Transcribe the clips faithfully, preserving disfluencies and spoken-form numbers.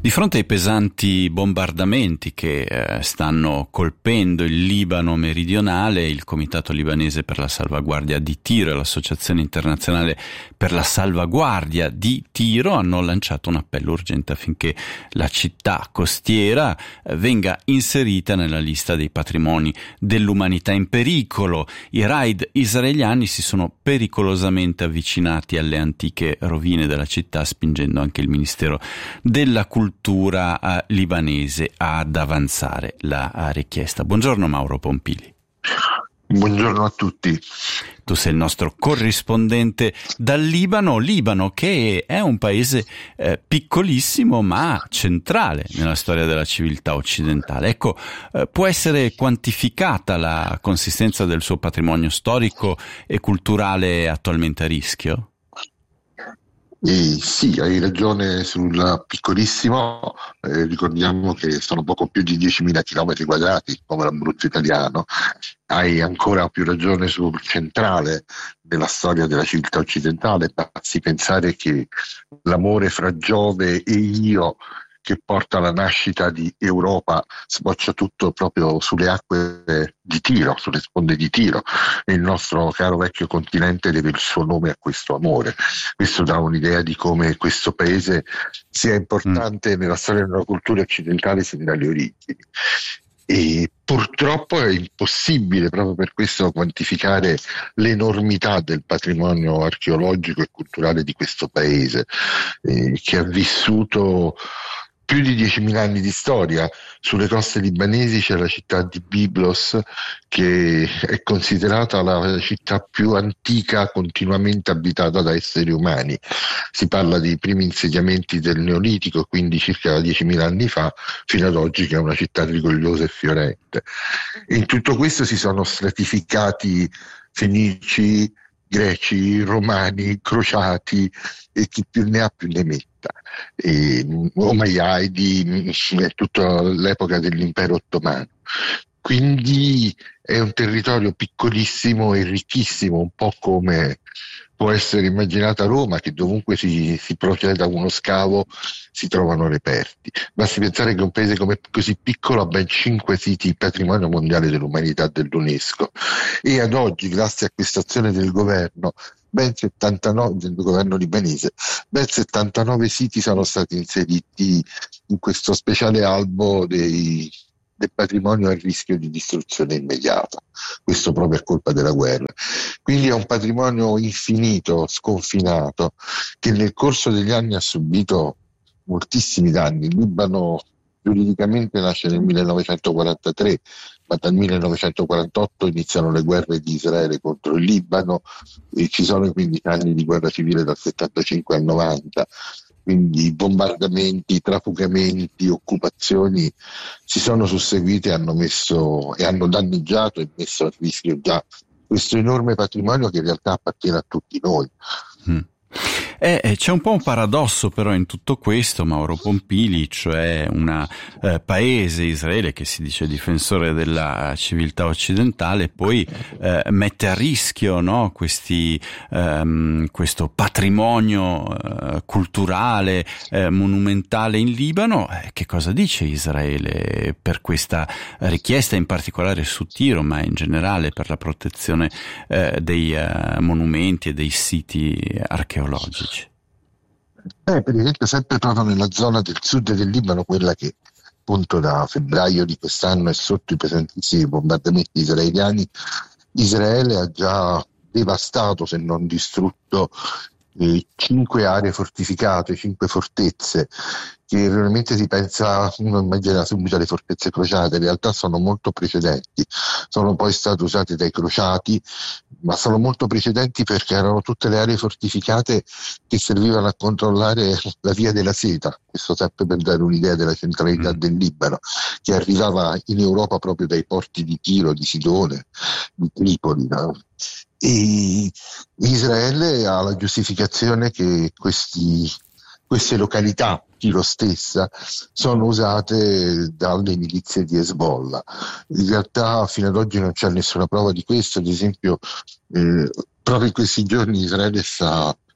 Di fronte ai pesanti bombardamenti che eh, stanno colpendo il Libano meridionale, il Comitato Libanese per la Salvaguardia di Tiro e l'Associazione Internazionale per la Salvaguardia di Tiro hanno lanciato un appello urgente affinché la città costiera eh, venga inserita nella lista dei patrimoni dell'umanità in pericolo. I raid israeliani si sono pericolosamente avvicinati alle antiche rovine della città, spingendo anche il Ministero della Cultura eh, libanese ad avanzare la eh, richiesta. Buongiorno Mauro Pompili. Buongiorno a tutti. Tu sei il nostro corrispondente dal Libano, Libano che è un paese eh, piccolissimo ma centrale nella storia della civiltà occidentale. Ecco, eh, può essere quantificata la consistenza del suo patrimonio storico e culturale attualmente a rischio? Eh, sì, hai ragione sul piccolissimo, eh, ricordiamo che sono poco più di diecimila chilometri quadrati, come l'Abruzzo italiano. Hai ancora più ragione sul centrale della storia della civiltà occidentale, basti pensare che l'amore fra Giove e Io, che porta alla nascita di Europa, sboccia tutto proprio sulle acque di Tiro, sulle sponde di Tiro, e il nostro caro vecchio continente deve il suo nome a questo amore. Questo dà un'idea di come questo paese sia importante mm. nella storia della cultura occidentale sin dalle origini. E purtroppo è impossibile proprio per questo quantificare l'enormità del patrimonio archeologico e culturale di questo paese, eh, che ha vissuto più di diecimila anni di storia. Sulle coste libanesi c'è la città di Byblos, che è considerata la città più antica continuamente abitata da esseri umani. Si parla dei primi insediamenti del Neolitico, quindi circa diecimila anni fa, fino ad oggi, che è una città rigogliosa e fiorente. E in tutto questo si sono stratificati fenici, greci, romani, crociati e chi più ne ha più ne metta. E Omayyadi, è tutta l'epoca dell'impero ottomano. Quindi è un territorio piccolissimo e ricchissimo, un po' come può essere immaginata Roma, che dovunque si, si proceda a uno scavo si trovano reperti. Basti pensare che un paese come così piccolo ha ben cinque siti patrimonio mondiale dell'umanità dell'UNESCO, e ad oggi, grazie a questa azione del governo, ben settantanove del governo libanese, ben settantanove siti sono stati inseriti in questo speciale albo dei del patrimonio a rischio di distruzione immediata, questo proprio per colpa della guerra. Quindi è un patrimonio infinito, sconfinato, che nel corso degli anni ha subito moltissimi danni. Il Libano giuridicamente nasce nel millenovecentoquarantatré, ma dal millenovecentoquarantotto iniziano le guerre di Israele contro il Libano, e ci sono quindici anni di guerra civile dal settantacinque al novanta. Quindi bombardamenti, trafugamenti, occupazioni si sono susseguite e hanno messo e hanno danneggiato e messo a rischio già questo enorme patrimonio che in realtà appartiene a tutti noi. Mm. Eh, eh, c'è un po' un paradosso però in tutto questo, Mauro Pompili, cioè un eh, paese, Israele, che si dice difensore della civiltà occidentale, poi eh, mette a rischio, no, questi, ehm, questo patrimonio eh, culturale, eh, monumentale in Libano. Eh, che cosa dice Israele per questa richiesta, in particolare su Tiro, ma in generale per la protezione eh, dei eh, monumenti e dei siti archeologici? Eh, per esempio, sempre proprio nella zona del sud del Libano, quella che appunto da febbraio di quest'anno è sotto i pesantissimi bombardamenti israeliani, Israele ha già devastato, se non distrutto, eh, cinque aree fortificate, cinque fortezze, che realmente si pensa, uno immagina subito alle fortezze crociate, in realtà sono molto precedenti, sono poi state usate dai crociati, ma sono molto precedenti perché erano tutte le aree fortificate che servivano a controllare la via della seta, questo sempre per dare un'idea della centralità mm. del Libano, che arrivava in Europa proprio dai porti di Tiro, di Sidone, di Tripoli, no? E Israele ha la giustificazione che questi, queste località, Tiro stessa, sono usate dalle milizie di Hezbollah. In realtà fino ad oggi non c'è nessuna prova di questo. Ad esempio, eh, proprio in questi giorni Israele sta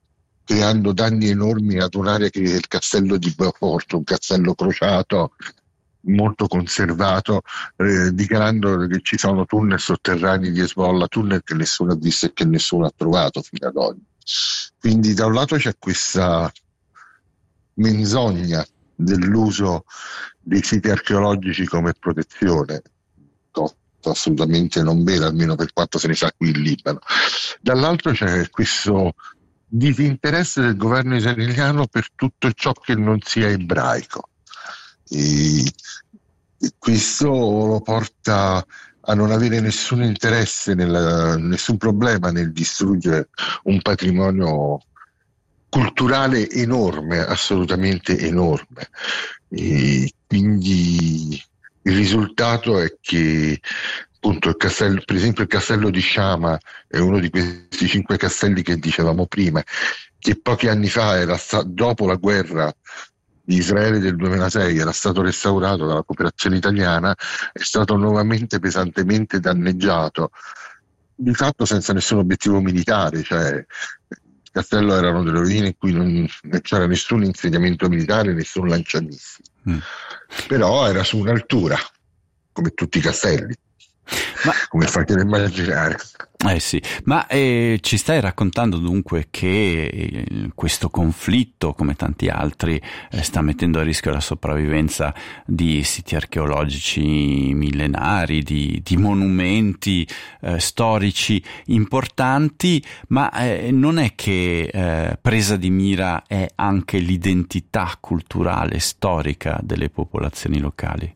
creando danni enormi ad un'area che è il castello di Beaufort, un castello crociato molto conservato, eh, dichiarando che ci sono tunnel sotterranei di Hezbollah, tunnel che nessuno ha visto e che nessuno ha trovato fino ad oggi. Quindi da un lato c'è questa menzogna dell'uso dei siti archeologici come protezione, cosa assolutamente non vera, almeno per quanto se ne sa qui in Libano. Dall'altro c'è questo disinteresse del governo israeliano per tutto ciò che non sia ebraico. E, e questo lo porta a non avere nessun interesse, nella, nessun problema nel distruggere un patrimonio culturale enorme, assolutamente enorme. E quindi il risultato è che appunto il castello, per esempio il castello di Shama è uno di questi cinque castelli che dicevamo prima, che pochi anni fa era sta- dopo la guerra di Israele del duemilasei era stato restaurato dalla cooperazione italiana, è stato nuovamente pesantemente danneggiato, di fatto senza nessun obiettivo militare, cioè il castello erano delle rovine in cui non, non c'era nessun insediamento militare, nessun lanciamissili, mm. però era su un'altura, come tutti i castelli. Ma, come fate ad immaginare. Eh sì, ma eh, ci stai raccontando dunque che eh, questo conflitto, come tanti altri, eh, sta mettendo a rischio la sopravvivenza di siti archeologici millenari, di, di monumenti eh, storici importanti, ma eh, non è che eh, presa di mira è anche l'identità culturale, storica delle popolazioni locali?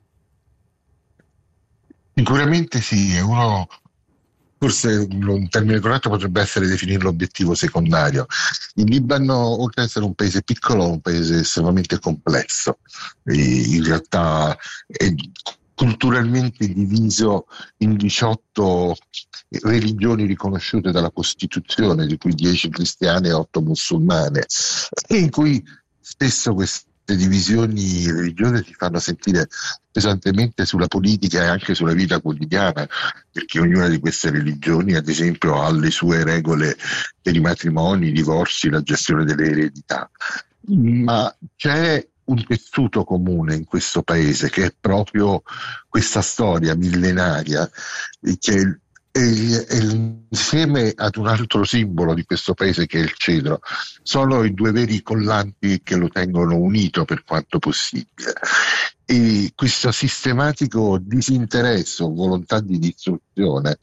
Sicuramente sì, è uno, forse un termine corretto potrebbe essere definire l'obiettivo secondario. Il Libano, oltre ad essere un paese piccolo, è un paese estremamente complesso. E in realtà è culturalmente diviso in diciotto religioni riconosciute dalla Costituzione, di cui dieci cristiane e otto musulmane, e in cui spesso queste divisioni religiose si fanno sentire pesantemente sulla politica e anche sulla vita quotidiana, perché ognuna di queste religioni, ad esempio, ha le sue regole per i matrimoni, i divorzi, la gestione delle eredità. Ma c'è un tessuto comune in questo paese che è proprio questa storia millenaria, che è e insieme ad un altro simbolo di questo paese che è il cedro, sono i due veri collanti che lo tengono unito per quanto possibile. E questo sistematico disinteresse o volontà di distruzione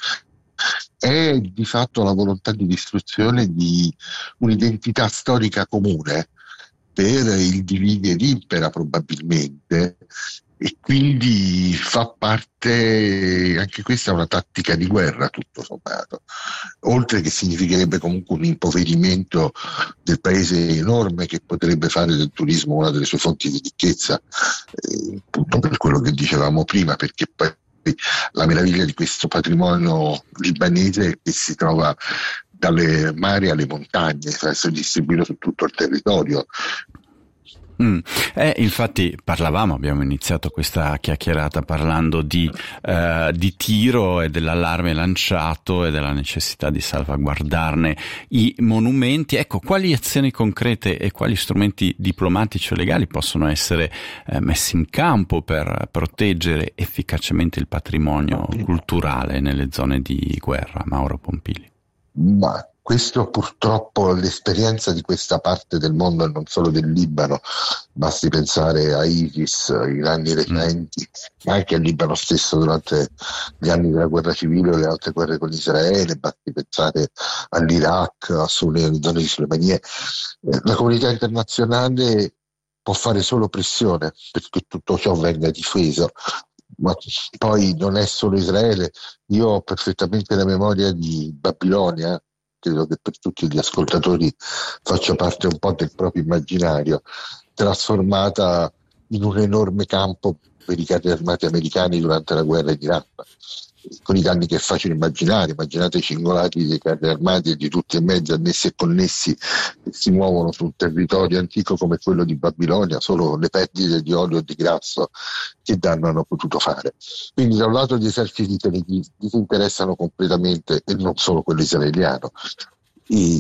è di fatto la volontà di distruzione di un'identità storica comune per il divide ed impera probabilmente, e quindi fa parte, anche questa è una tattica di guerra tutto sommato, oltre che significherebbe comunque un impoverimento del paese enorme che potrebbe fare del turismo una delle sue fonti di ricchezza, eh, appunto per quello che dicevamo prima, perché poi la meraviglia di questo patrimonio libanese è che si trova dalle mari alle montagne, cioè è distribuito su tutto il territorio. Mm. Eh, infatti parlavamo, abbiamo iniziato questa chiacchierata parlando di, eh, di tiro e dell'allarme lanciato e della necessità di salvaguardarne i monumenti. Ecco, quali azioni concrete e quali strumenti diplomatici o legali possono essere eh, messi in campo per proteggere efficacemente il patrimonio culturale nelle zone di guerra? Mauro Pompili. Ma questo purtroppo, l'esperienza di questa parte del mondo e non solo del Libano, basti pensare a ISIS, i anni recenti, mm. ma anche al Libano stesso durante gli anni della guerra civile o le altre guerre con Israele, basti pensare all'Iraq, a Sole, alle zone di Soleimania. La comunità internazionale può fare solo pressione perché tutto ciò venga difeso. Ma poi non è solo Israele. Io ho perfettamente la memoria di Babilonia, credo che per tutti gli ascoltatori faccia parte un po' del proprio immaginario, trasformata in un enorme campo per i carri armati americani durante la guerra in Iraq, con i danni che è facile immaginare. Immaginate i cingolati dei carri armati e di tutti e mezzo, annessi e connessi, che si muovono su un territorio antico come quello di Babilonia, solo le perdite di olio e di grasso che danno hanno potuto fare. Quindi da un lato gli eserciti disinteressano completamente, e non solo quello israeliano, e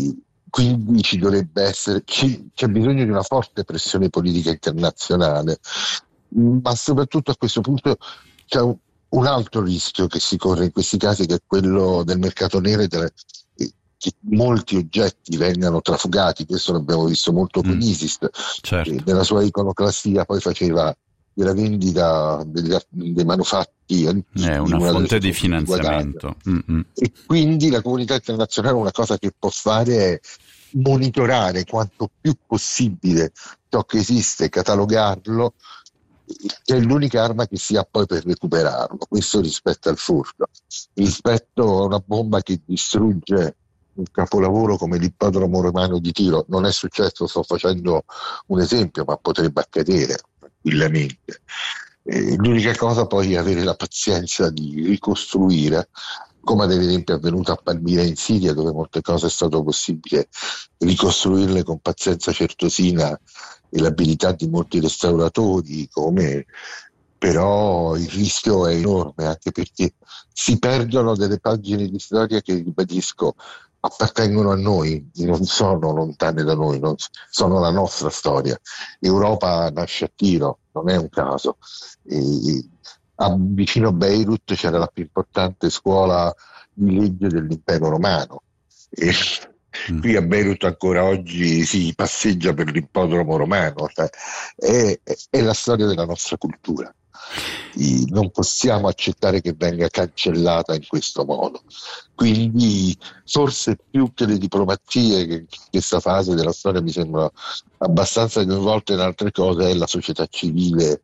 quindi ci dovrebbe essere, ci, c'è bisogno di una forte pressione politica internazionale, ma soprattutto a questo punto c'è un, un altro rischio che si corre in questi casi, che è quello del mercato nero e delle, che molti oggetti vengano trafugati. Questo l'abbiamo visto molto con mm, ISIS, certo. eh, nella sua iconoclastia poi faceva della vendita degli, dei manufatti antichi, è una, una fonte di finanziamento di e quindi la comunità internazionale una cosa che può fare è monitorare quanto più possibile ciò che esiste, catalogarlo, che è l'unica arma che si ha poi per recuperarlo. Questo rispetto al furto, rispetto a una bomba che distrugge un capolavoro come l'ippodromo romano di Tiro. Non è successo, sto facendo un esempio, ma potrebbe accadere tranquillamente. Eh, l'unica cosa poi è avere la pazienza di ricostruire, come ad esempio è avvenuto a Palmira in Siria, dove molte cose è stato possibile ricostruirle con pazienza certosina e l'abilità di molti restauratori, come però il rischio è enorme, anche perché si perdono delle pagine di storia che, ribadisco, appartengono a noi, non sono lontane da noi, non sono la nostra storia. Europa nasce a Tiro, non è un caso. E a, vicino a Beirut c'era la più importante scuola di legge dell'impero romano. E mm. qui a Beirut ancora oggi si passeggia per l'ippodromo romano, cioè è, è la storia della nostra cultura. Non possiamo accettare che venga cancellata in questo modo, quindi forse più che le diplomazie, che in questa fase della storia mi sembra abbastanza coinvolta in altre cose, è la società civile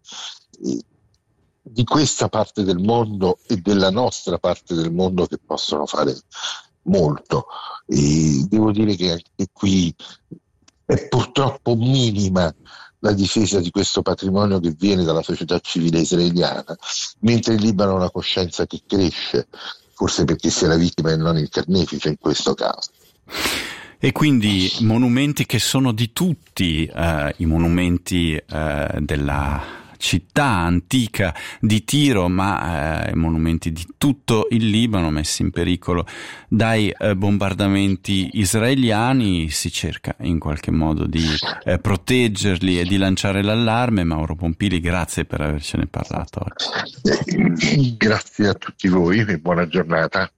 di questa parte del mondo e della nostra parte del mondo che possono fare molto. E devo dire che anche qui è purtroppo minima la difesa di questo patrimonio che viene dalla società civile israeliana, mentre in Libano una coscienza che cresce, forse perché sia la vittima e non il carnefice in questo caso. E quindi monumenti che sono di tutti, eh, i monumenti eh, della città antica di Tiro, ma eh, monumenti di tutto il Libano messi in pericolo dai eh, bombardamenti israeliani. Si cerca in qualche modo di eh, proteggerli e di lanciare l'allarme. Mauro Pompili, grazie per avercene parlato oggi. Grazie a tutti voi e buona giornata.